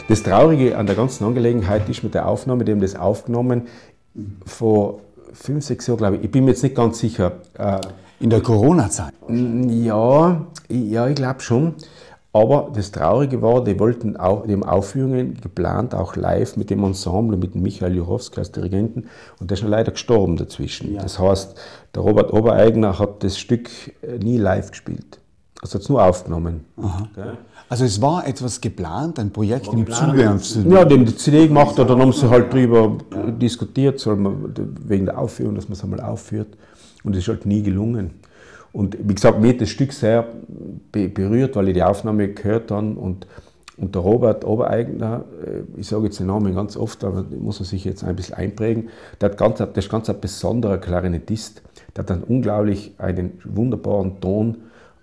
Das Traurige an der ganzen Angelegenheit ist mit der Aufnahme, die haben das aufgenommen vor 5, 6 Jahren, glaube ich. Ich bin mir jetzt nicht ganz sicher. In der Corona-Zeit? Ja, ich glaube schon. Aber das Traurige war, die haben Aufführungen geplant, auch live mit dem Ensemble, mit dem Michael Juchowski als Dirigenten. Und der ist schon leider gestorben dazwischen. Ja. Das heißt, der Robert Obereigner hat das Stück nie live gespielt. Also hat es nur aufgenommen. Okay. Also es war etwas geplant, ein Projekt im Zuge. Ja, die haben die CD gemacht, oder dann haben sie halt darüber diskutiert, soll man, wegen der Aufführung, dass man es einmal aufführt. Und es ist halt nie gelungen. Und wie gesagt, mir hat das Stück sehr berührt, weil ich die Aufnahme gehört habe. Und der Robert Obereigner, ich sage jetzt den Namen ganz oft, aber muss man sich jetzt ein bisschen einprägen, der ist ganz ein besonderer Klarinettist. Der hat einen wunderbaren Ton,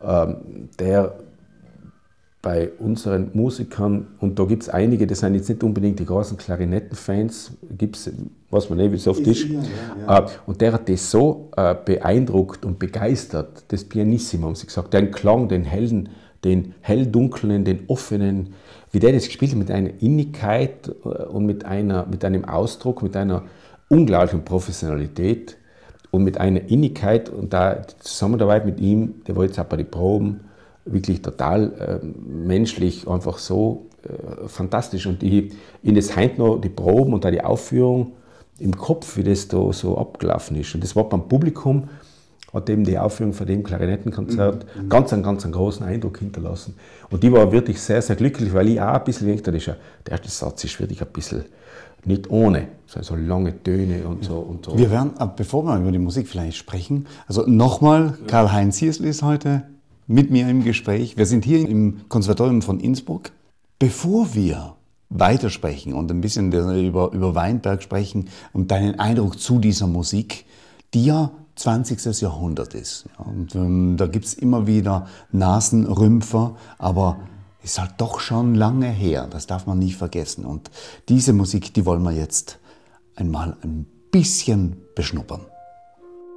der bei unseren Musikern, und da gibt es einige, das sind jetzt nicht unbedingt die großen Klarinettenfans, gibt's, was man wie es oft ist, und der hat das so beeindruckt und begeistert, das Pianissimo, haben sie gesagt, den Klang, den hellen, den hell-dunklen, den offenen, wie der das gespielt hat, mit einer Innigkeit und mit einem Ausdruck, mit einer unglaublichen Professionalität und mit einer Innigkeit, und da die Zusammenarbeit mit ihm, der war jetzt auch bei den Proben, wirklich total menschlich, einfach so fantastisch. Und in das heint noch die Proben und auch die Aufführung im Kopf, wie das da so abgelaufen ist. Und das war beim Publikum, hat eben die Aufführung von dem Klarinettenkonzert einen großen Eindruck hinterlassen. Und die war wirklich sehr, sehr glücklich, weil ich auch ein bisschen gedacht habe, der erste Satz ist wirklich ein bisschen nicht ohne, so lange Töne und so. Und so. Wir werden, bevor wir über die Musik vielleicht sprechen, also nochmal, Karl-Heinz Hirstl ist heute mit mir im Gespräch. Wir sind hier im Konservatorium von Innsbruck. Bevor wir weitersprechen und ein bisschen über Weinberg sprechen und deinen Eindruck zu dieser Musik, die ja 20. Jahrhundert ist. Ja, und da gibt es immer wieder Nasenrümpfer, aber es ist halt doch schon lange her, das darf man nicht vergessen. Und diese Musik, die wollen wir jetzt einmal ein bisschen beschnuppern.